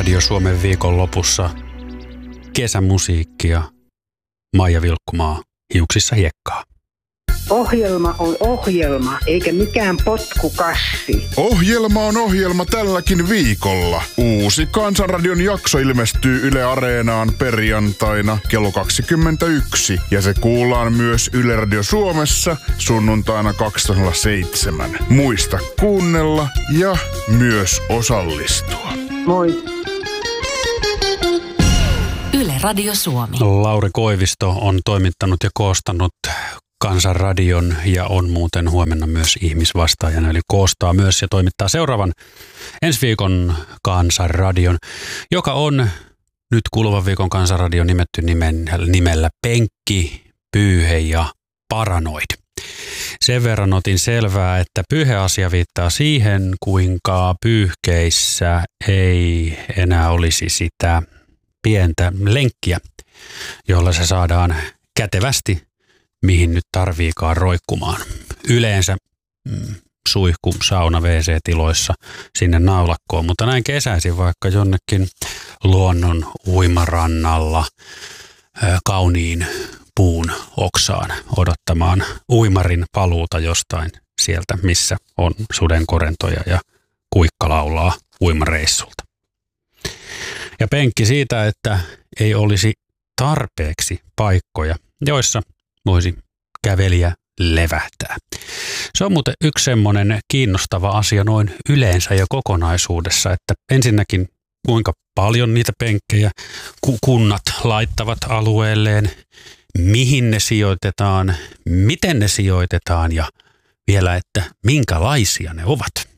Radio Suomen viikonlopussa kesämusiikkia, Maija Vilkkumaa, hiuksissa hiekkaa. Ohjelma on ohjelma, eikä mikään potkukassi. Ohjelma on ohjelma tälläkin viikolla. Uusi Kansanradion jakso ilmestyy Yle Areenaan perjantaina kello 21. Ja se kuullaan myös Yle Radio Suomessa sunnuntaina 207. Muista kuunnella ja myös osallistua. Moi. Yle Radio Suomi. Lauri Koivisto on toimittanut ja koostanut Kansanradion ja on muuten huomenna myös ihmisvastaajana, eli koostaa myös ja toimittaa seuraavan ensi viikon Kansanradion, joka on nyt kuluvan viikon Kansanradio nimetty nimellä Penkki, Pyyhe ja Paranoid. Sen verran otin selvää, että pyyheasia viittaa siihen, kuinka pyyhkeissä ei enää olisi sitä pientä lenkkiä, jolla se saadaan kätevästi mihin nyt tarviikaan roikkumaan. Yleensä suihku, sauna, WC-tiloissa sinne naulakkoon, mutta näin kesäisin vaikka jonnekin luonnon uimarannalla kauniin puun oksaan odottamaan uimarin paluuta jostain sieltä, missä on sudenkorentoja ja kuikka laulaa uimareissulta. Ja penkki siitä, että ei olisi tarpeeksi paikkoja, joissa voisi kävelijä levähtää. Se on muuten yksi semmoinen kiinnostava asia noin yleensä ja kokonaisuudessa, että ensinnäkin kuinka paljon niitä penkkejä kunnat laittavat alueelleen, mihin ne sijoitetaan, miten ne sijoitetaan ja vielä, että minkälaisia ne ovat.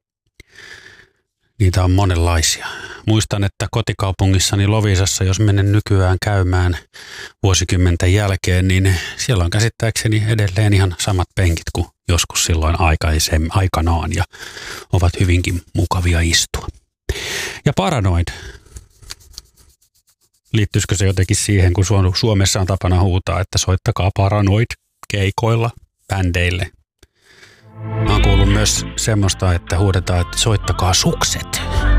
Niitä on monenlaisia. Muistan, että kotikaupungissani Loviisassa, jos menen nykyään käymään vuosikymmenten jälkeen, niin siellä on käsittääkseni edelleen ihan samat penkit kuin joskus silloin aikanaan ja ovat hyvinkin mukavia istua. Ja Paranoid, liittyisikö se jotenkin siihen, kun Suomessa on tapana huutaa, että soittakaa Paranoid keikoilla bändeille? Mä oon kuullut myös semmoista, että huudetaan, että soittakaa sukset.